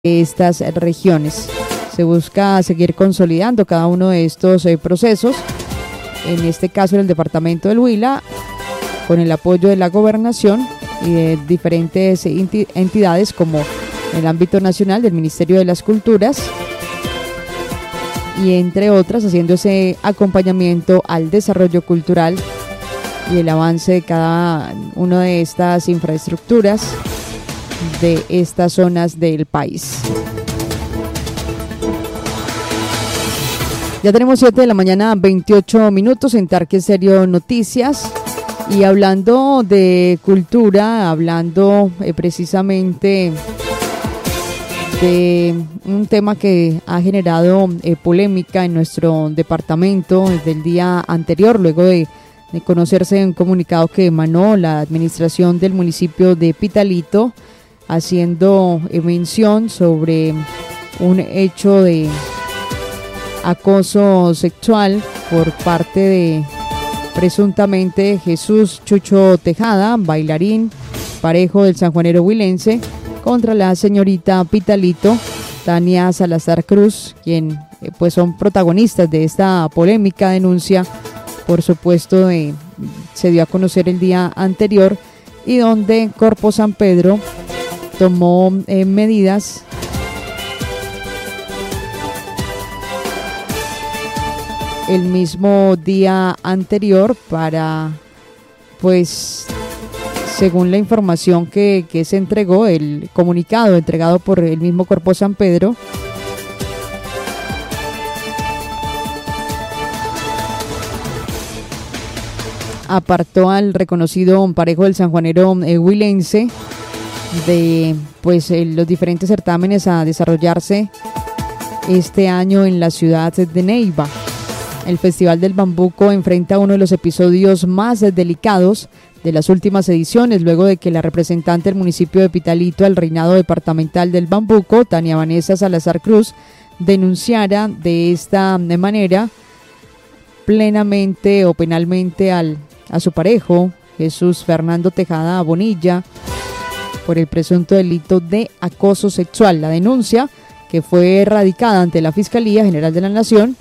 estas regiones. Se busca seguir consolidando cada uno de estos procesos, en este caso en el departamento del Huila, con el apoyo de la gobernación y de diferentes entidades como en el ámbito nacional del Ministerio de las Culturas y entre otras, haciendo ese acompañamiento al desarrollo cultural y el avance de cada una de estas infraestructuras de estas zonas del país. Ya tenemos 7 de la mañana, 28 minutos en Tarque Serio Noticias. Y hablando de cultura, hablando precisamente de un tema que ha generado polémica en nuestro departamento desde el día anterior, luego de conocerse un comunicado que emanó la administración del municipio de Pitalito, haciendo mención sobre un hecho de acoso sexual por parte de presuntamente Jesús Chucho Tejada, bailarín parejo del sanjuanero huilense, contra la señorita Pitalito, Tania Salazar Cruz, quien pues son protagonistas de esta polémica denuncia, por supuesto, se dio a conocer el día anterior, y donde Corpo San Pedro tomó medidas el mismo día anterior para, pues, según la información que se entregó, el comunicado entregado por el mismo Corpo San Pedro, apartó al reconocido parejo del sanjuanero huilense de pues los diferentes certámenes a desarrollarse este año en la ciudad de Neiva. El Festival del Bambuco enfrenta uno de los episodios más delicados de las últimas ediciones, luego de que la representante del municipio de Pitalito al reinado departamental del Bambuco, Tania Vanessa Salazar Cruz, denunciara de esta manera plenamente o penalmente a su parejo, Jesús Fernando Tejada Bonilla, por el presunto delito de acoso sexual. La denuncia, que fue radicada ante la Fiscalía General de la Nación,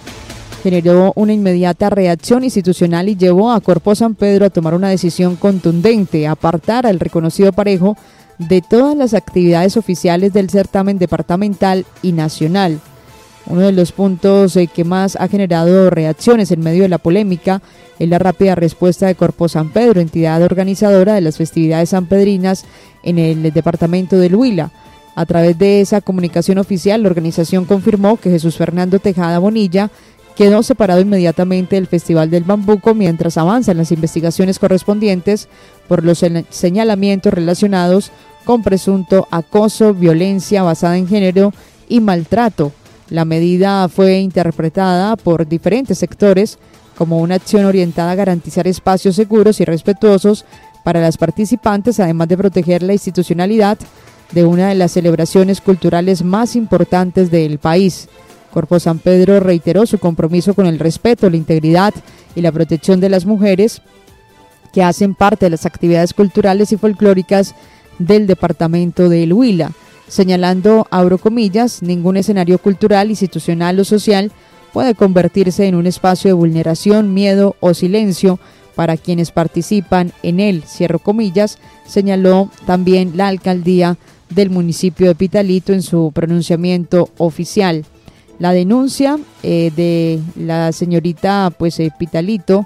generó una inmediata reacción institucional y llevó a Corpo San Pedro a tomar una decisión contundente: apartar al reconocido parejo de todas las actividades oficiales del certamen departamental y nacional. Uno de los puntos que más ha generado reacciones en medio de la polémica es la rápida respuesta de Corpo San Pedro, entidad organizadora de las festividades sanpedrinas en el departamento del Huila. A través de esa comunicación oficial, la organización confirmó que Jesús Fernando Tejada Bonilla quedó separado inmediatamente del Festival del Bambuco mientras avanzan las investigaciones correspondientes por los señalamientos relacionados con presunto acoso, violencia basada en género y maltrato. La medida fue interpretada por diferentes sectores como una acción orientada a garantizar espacios seguros y respetuosos para las participantes, además de proteger la institucionalidad de una de las celebraciones culturales más importantes del país. Corpo San Pedro reiteró su compromiso con el respeto, la integridad y la protección de las mujeres que hacen parte de las actividades culturales y folclóricas del departamento del Huila, señalando, abro comillas, ningún escenario cultural, institucional o social puede convertirse en un espacio de vulneración, miedo o silencio para quienes participan en él, cierro comillas, señaló también la alcaldía del municipio de Pitalito en su pronunciamiento oficial. La denuncia de la señorita Pitalito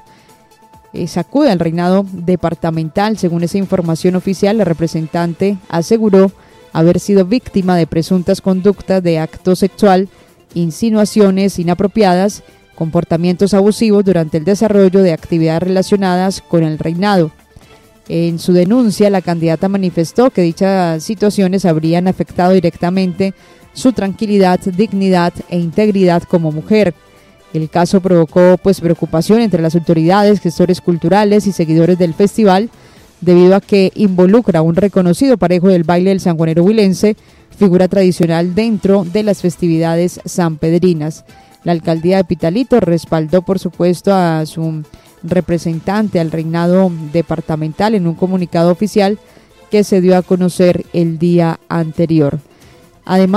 sacude al reinado departamental. Según esa información oficial, la representante aseguró haber sido víctima de presuntas conductas de acto sexual, insinuaciones inapropiadas, comportamientos abusivos durante el desarrollo de actividades relacionadas con el reinado. En su denuncia, la candidata manifestó que dichas situaciones habrían afectado directamente su tranquilidad, dignidad e integridad como mujer. El caso provocó preocupación entre las autoridades, gestores culturales y seguidores del festival, debido a que involucra a un reconocido parejo del baile del sanjuanero huilense, figura tradicional dentro de las festividades sanpedrinas. La alcaldía de Pitalito respaldó, por supuesto, a su representante al reinado departamental en un comunicado oficial que se dio a conocer el día anterior. Además,